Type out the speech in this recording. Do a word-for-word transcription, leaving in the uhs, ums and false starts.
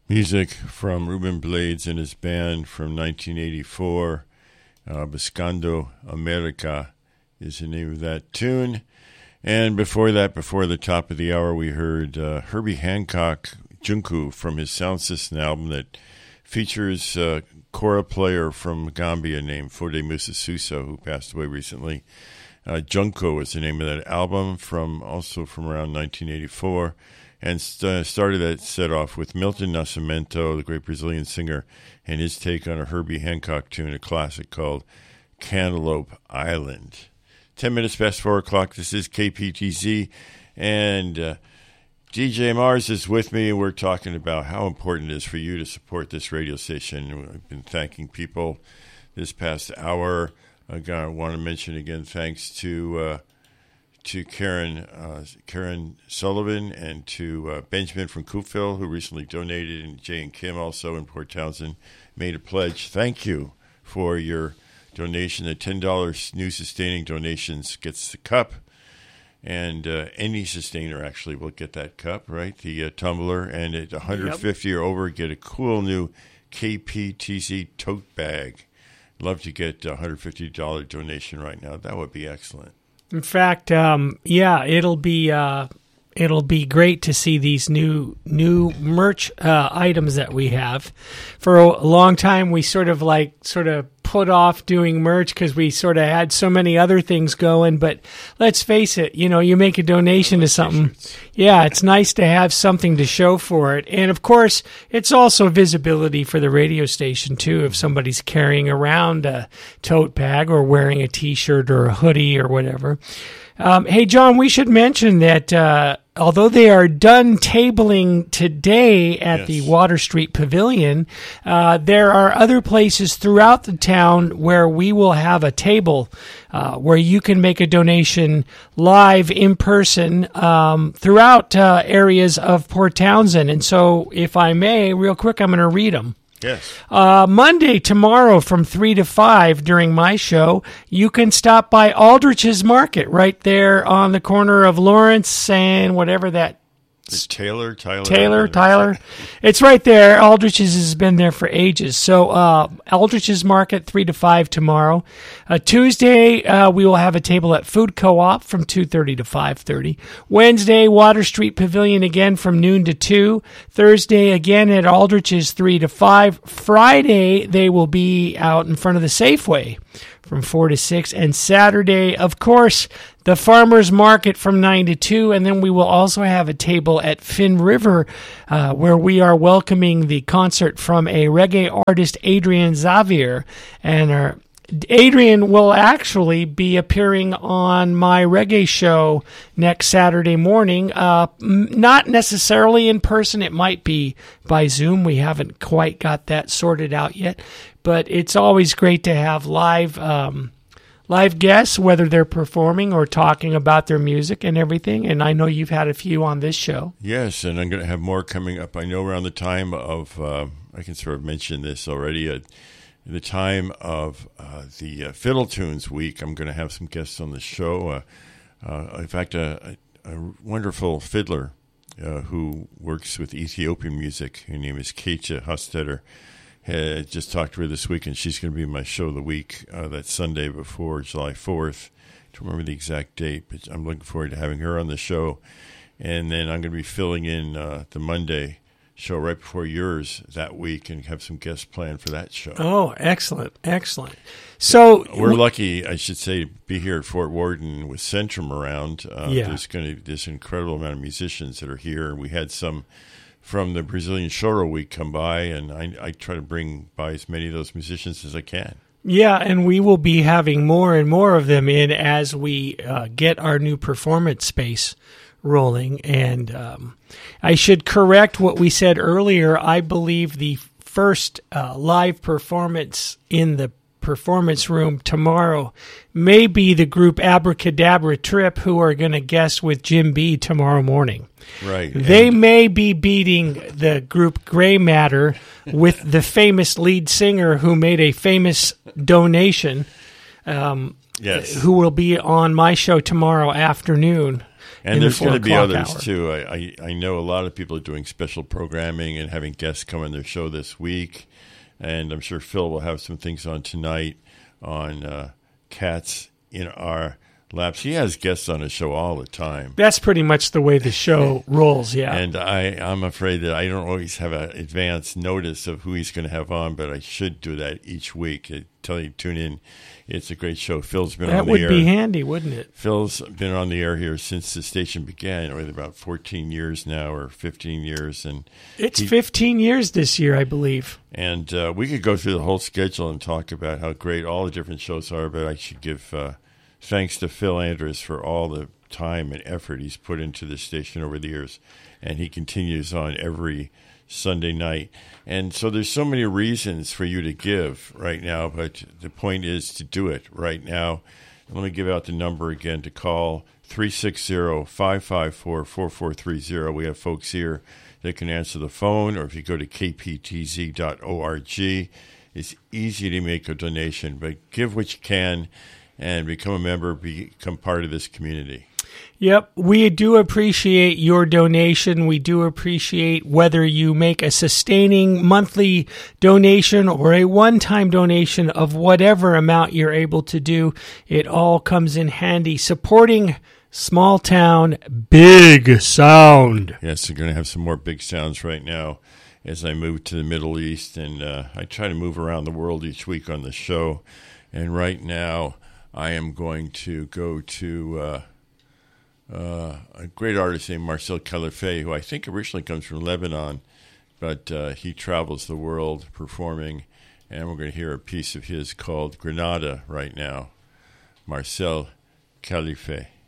Music from Ruben Blades and his band from nineteen eighty-four. Uh, Buscando America is the name of that tune. And before that, before the top of the hour, we heard uh, Herbie Hancock, Junku, from his Sound System album that features a kora player from Gambia named Fode Musa Suso, who passed away recently. Uh, Junko is the name of that album, from also from around nineteen eighty-four. And st- started that set off with Milton Nascimento, the great Brazilian singer, and his take on a Herbie Hancock tune, a classic called Cantaloupe Island. Ten minutes past four o'clock. This is K P T Z, and uh, D J Mars is with me. We're talking about how important it is for you to support this radio station. I've been thanking people this past hour. I want to mention again thanks to uh, to Karen uh, Karen Sullivan and to uh, Benjamin from Coopville, who recently donated, and Jay and Kim also in Port Townsend made a pledge. Thank you for your donation. The ten dollars new sustaining donations gets the cup, and uh, any sustainer actually will get that cup, right? The uh, tumbler, and at one hundred fifty yep. or over, get a cool new K P T Z tote bag. Love to get a one hundred fifty dollars donation right now. That would be excellent. In fact, um, yeah, it'll be uh, it'll be great to see these new new merch uh, items that we have. For a long time, we sort of like sort of put off doing merch because we sort of had so many other things going. But let's face it, you know, you make a donation to something. T-shirts. Yeah, it's nice to have something to show for it. And of course, it's also visibility for the radio station too. If somebody's carrying around a tote bag or wearing a T-shirt or a hoodie or whatever. Um, hey, John, we should mention that uh, although they are done tabling today at yes. the Water Street Pavilion, uh, there are other places throughout the town where we will have a table uh, where you can make a donation live in person um, throughout uh, areas of Port Townsend. And so, if I may, real quick, I'm going to read them. Yes. Uh, Monday, tomorrow, from three to five during my show, you can stop by Aldrich's Market right there on the corner of Lawrence and whatever that. It's Taylor, Tyler. Taylor, Tyler. It's right there. Aldrich's has been there for ages. So uh, Aldrich's Market, three to five tomorrow. Uh, Tuesday, uh, we will have a table at Food Co-op from two thirty to five thirty. Wednesday, Water Street Pavilion again from noon to two. Thursday, again at Aldrich's, three to five. Friday, they will be out in front of the Safeway from four to six. And Saturday, of course, the Farmers Market from nine to two. And then we will also have a table at Finn River uh, where we are welcoming the concert from a reggae artist, Adrian Xavier. And our, Adrian will actually be appearing on my reggae show next Saturday morning. Uh, not necessarily in person. It might be by Zoom. We haven't quite got that sorted out yet. But it's always great to have live um, live guests, whether they're performing or talking about their music and everything. And I know you've had a few on this show. Yes, and I'm going to have more coming up. I know around the time of, uh, I can sort of mention this already, at the time of uh, the uh, Fiddle Tunes Week, I'm going to have some guests on the show. Uh, uh, in fact, a, a, a wonderful fiddler uh, who works with Ethiopian music. Her name is Keitcha Hostetter. I just talked to her this week, and she's going to be in my show of the week, uh, that Sunday before July fourth. I don't remember the exact date, but I'm looking forward to having her on the show. And then I'm going to be filling in uh, the Monday show right before yours that week and have some guests planned for that show. Oh, excellent, excellent. So we're lucky, I should say, to be here at Fort Worden with Centrum around. Uh, yeah. There's going to be this incredible amount of musicians that are here. We had some from the Brazilian Choro Week come by, and I, I try to bring by as many of those musicians as I can. Yeah, and we will be having more and more of them in as we uh, get our new performance space rolling. And um, I should correct what we said earlier. I believe the first uh, live performance in the performance room tomorrow may be the group Abracadabra Trip, who are going to guest with Jim B tomorrow morning. Right. They and may be beating the group Gray Matter with the famous lead singer who made a famous donation, um, yes. who will be on my show tomorrow afternoon. And in there's the going four to be o'clock others, hour. too. I, I, I know a lot of people are doing special programming and having guests come on their show this week. And I'm sure Phil will have some things on tonight on uh, cats in our laps. He has guests on his show all the time. That's pretty much the way the show rolls, yeah. And I, I'm afraid that I don't always have an advance notice of who he's going to have on, but I should do that each week. I tell you, tune in. It's a great show. Phil's been that on the would air. be handy, wouldn't it? Phil's been on the air here since the station began, or about fourteen years now, or fifteen years. And It's he, fifteen years this year, I believe. And uh, we could go through the whole schedule and talk about how great all the different shows are, but I should give uh, thanks to Phil Andrus for all the time and effort he's put into this station over the years. And he continues on every Sunday night. And so there's so many reasons for you to give right now, but the point is to do it right now. Let me give out the number again to call, three six zero, five five four, four four three zero. We have folks here that can answer the phone, or if you go to k p t z dot org, it's easy to make a donation, but give what you can and become a member, become part of this community. Yep, we do appreciate your donation. We do appreciate whether you make a sustaining monthly donation or a one-time donation of whatever amount you're able to do. It all comes in handy. Supporting small town, big sound. Yes, we're going to have some more big sounds right now as I move to the Middle East, and uh, I try to move around the world each week on the show. And right now, I am going to go to uh, uh, a great artist named Marcel Khalife, who I think originally comes from Lebanon, but uh, he travels the world performing, and we're going to hear a piece of his called Granada right now. Marcel Khalife.